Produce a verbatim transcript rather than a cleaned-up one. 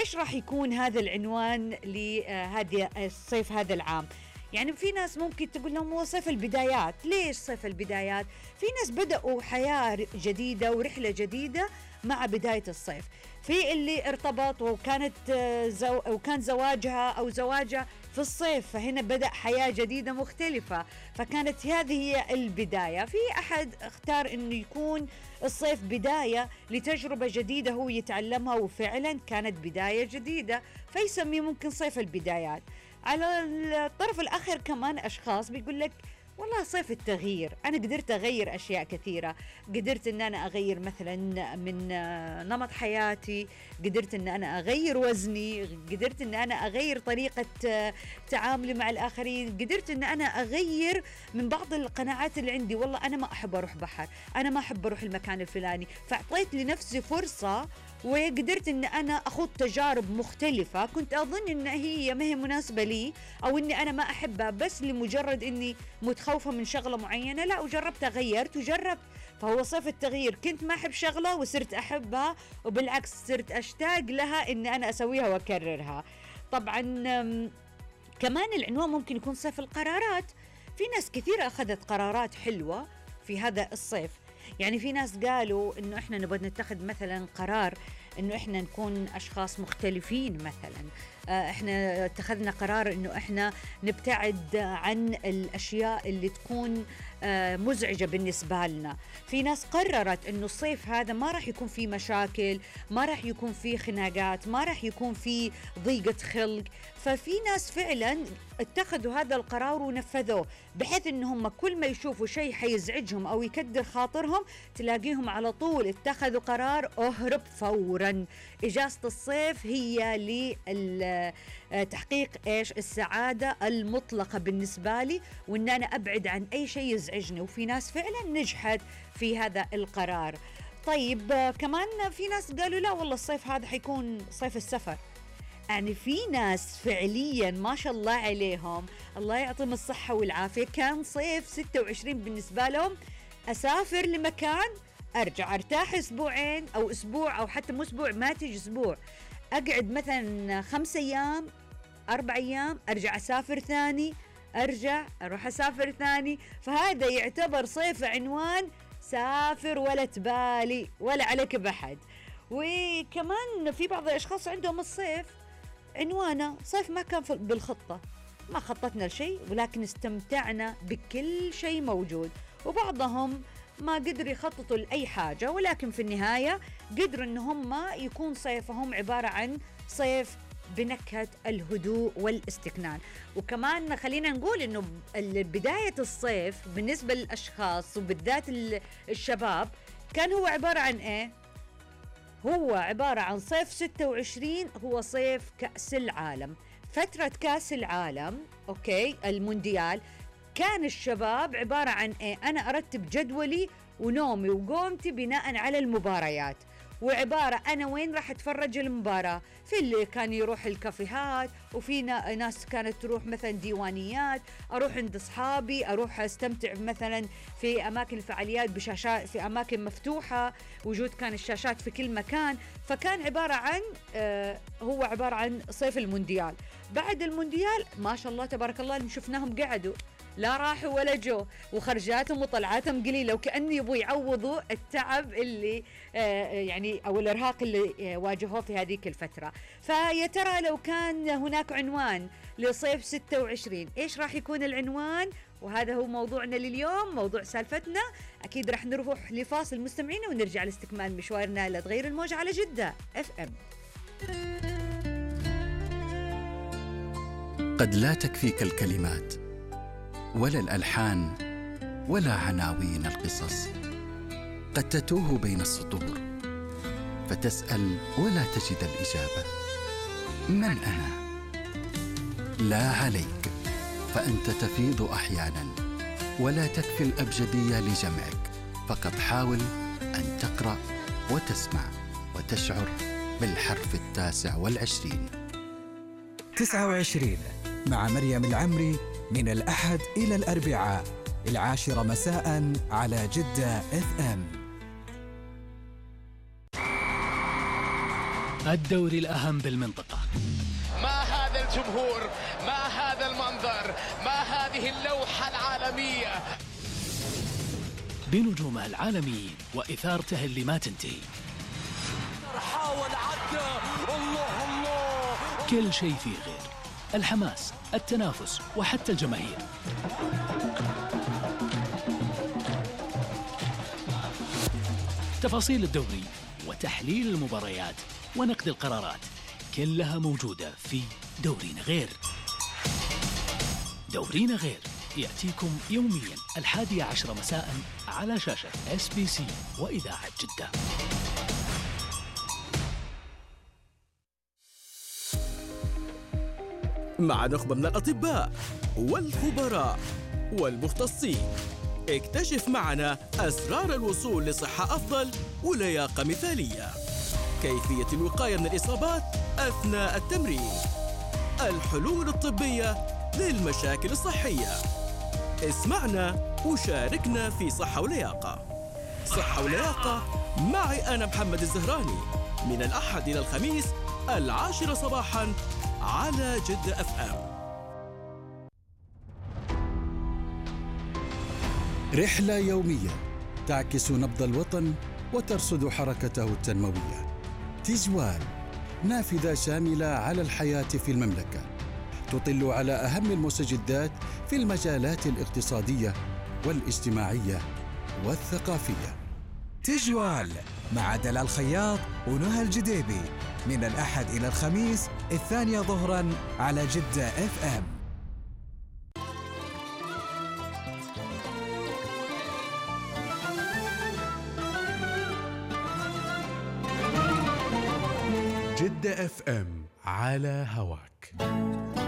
إيش راح يكون هذا العنوان لهذا الصيف هذا العام؟ يعني في ناس ممكن تقول لهم هو صيف البدايات. ليش صيف البدايات؟ في ناس بدأوا حياة جديدة ورحلة جديدة مع بداية الصيف. في اللي ارتبط وكانت زو وكان زواجها أو زواجها في الصيف، فهنا بدأ حياة جديدة مختلفة، فكانت هذه هي البداية. في أحد اختار أنه يكون الصيف بداية لتجربة جديدة هو يتعلمها، وفعلا كانت بداية جديدة، فيسميه ممكن صيف البدايات. على الطرف الآخر كمان أشخاص بيقول لك والله صيف التغيير، أنا قدرت أغير أشياء كثيرة، قدرت أن أنا أغير مثلا من نمط حياتي، قدرت أن أنا أغير وزني، قدرت أن أنا أغير طريقة تعاملي مع الآخرين، قدرت أن أنا أغير من بعض القناعات اللي عندي. والله أنا ما أحب أروح بحر، أنا ما أحب أروح المكان الفلاني، فأعطيت لنفسي فرصة وقدرت أن أنا أخوض تجارب مختلفة كنت أظن أن هي ما هي مناسبة لي، أو أني أنا ما أحبها بس لمجرد أني متخوفة من شغلة معينة. لا، وجربت غيرت وجربت. فهو صيف التغيير، كنت ما أحب شغلة وصرت أحبها، وبالعكس صرت أشتاق لها أني أنا أسويها وأكررها. طبعا كمان العنوان ممكن يكون صيف القرارات. في ناس كثيرة أخذت قرارات حلوة في هذا الصيف. يعني في ناس قالوا إنه إحنا نبغى نتخذ مثلا قرار إنه إحنا نكون أشخاص مختلفين مثلا. إحنا اتخذنا قرار إنه إحنا نبتعد عن الأشياء اللي تكون مزعجة بالنسبة لنا. في ناس قررت إنه الصيف هذا ما راح يكون فيه مشاكل، ما راح يكون فيه خناقات، ما راح يكون فيه ضيقة خلق. ففي ناس فعلا اتخذوا هذا القرار ونفذوه، بحيث إنهم كل ما يشوفوا شيء حيزعجهم أو يكدر خاطرهم تلاقيهم على طول اتخذوا قرار أهرب فورا. إجازة الصيف هي لتحقيق إيش السعادة المطلقة بالنسبة لي، وإن أنا أبعد عن أي شيء يزعجني. وفي ناس فعلا نجحت في هذا القرار. طيب كمان في ناس قالوا لا والله الصيف هذا حيكون صيف السفر. يعني في ناس فعليا ما شاء الله عليهم، الله يعطيهم الصحة والعافية، كان صيف ستة وعشرين بالنسبة لهم أسافر لمكان، أرجع أرتاح أسبوعين أو أسبوع، أو حتى مو أسبوع، ما تيجي أسبوع، أقعد مثلا خمس أيام أربع أيام، أرجع أسافر ثاني، أرجع أروح أسافر ثاني. فهذا يعتبر صيف عنوان سافر ولا تبالي ولا عليك بحد. وكمان في بعض الأشخاص عندهم الصيف عنوانه صيف ما كان بالخطة، ما خططنا لشيء ولكن استمتعنا بكل شيء موجود. وبعضهم ما قدروا يخططوا لأي حاجة، ولكن في النهاية قدروا إن هم يكون صيفهم عبارة عن صيف بنكهة الهدوء والاستكنان. وكمان خلينا نقول إنه بداية الصيف بالنسبة للأشخاص وبالذات الشباب كان هو عبارة عن إيه؟ هو عبارة عن صيف ستة وعشرين، هو صيف كأس العالم، فترة كأس العالم، أوكي، المونديال. كان الشباب عبارة عن إيه؟ أنا أرتب جدولي ونومي وقومتي بناء على المباريات، وعبارة أنا وين راح أتفرج المباراة. في اللي كان يروح الكافيهات، وفي ناس كانت تروح مثلا ديوانيات، أروح عند أصحابي، أروح أستمتع مثلا في أماكن الفعاليات بشاشات في أماكن مفتوحة، وجود كان الشاشات في كل مكان. فكان عبارة عن آه هو عبارة عن صيف المونديال. بعد المونديال ما شاء الله تبارك الله اللي شفناهم قعدوا لا راحوا ولا جو، وخرجاتهم وطلعاتهم قليلة، وكأنه يبغوا يعوضوا التعب اللي آه يعني أو الإرهاق اللي آه واجهوه في هذه الفترة. فيا ترى لو كان هناك عنوان لصيف ستة وعشرين إيش راح يكون العنوان؟ وهذا هو موضوعنا لليوم، موضوع سالفتنا. أكيد راح نروح لفاصل مستمعينا ونرجع لاستكمال مشوارنا لتغير الموج على جدة اف ام. قد لا تكفيك الكلمات ولا الألحان ولا عناوين القصص، قد تتوه بين السطور فتسأل ولا تجد الإجابة. من أنا؟ لا عليك، فأنت تفيض أحيانا ولا تكفي الأبجدية لجمعك. فقط حاول أن تقرأ وتسمع وتشعر بالحرف التاسع والعشرين. تسعة وعشرين مع مريم العمري، من الأحد إلى الأربعاء العاشرة مساء على جدة اف ام. الدوري الأهم بالمنطقة. ما هذا الجمهور، ما هذا المنظر، ما هذه اللوحة العالمية، بنجومه العالميين وإثارته اللي ما تنتهي. حاول عدى، الله الله، كل شيء فيه غير، الحماس، التنافس وحتى الجماهير. تفاصيل الدوري وتحليل المباريات ونقد القرارات كلها موجودة في دورينا غير. دورينا غير يأتيكم يوميا الحادية عشرة مساء على شاشة إس بي سي وإذاعة جدة. مع نخبة من الأطباء والخبراء والمختصين، اكتشف معنا أسرار الوصول لصحة أفضل ولياقة مثالية، كيفية الوقاية من الإصابات أثناء التمرين، الحلول الطبية للمشاكل الصحية. اسمعنا وشاركنا في صحة ولياقة. صحة ولياقة معي أنا محمد الزهراني، من الأحد إلى الخميس العاشرة صباحاً على جدة أف أم. رحلة يومية تعكس نبض الوطن وترصد حركته التنموية. تجوال، نافذة شاملة على الحياة في المملكة، تطل على أهم المستجدات في المجالات الاقتصادية والاجتماعية والثقافية. تجوال مع دلال خياط ونهى الجديبي، من الأحد إلى الخميس الثانية ظهراً على جدة اف ام. جدة اف ام على هواك.